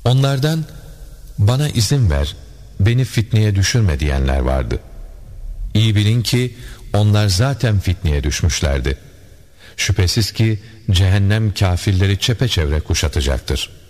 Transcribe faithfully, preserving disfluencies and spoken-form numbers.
Onlardan bana izin ver, beni fitneye düşürme diyenler vardı. İyi bilin ki onlar zaten fitneye düşmüşlerdi. Şüphesiz ki cehennem kafirleri çepeçevre kuşatacaktır.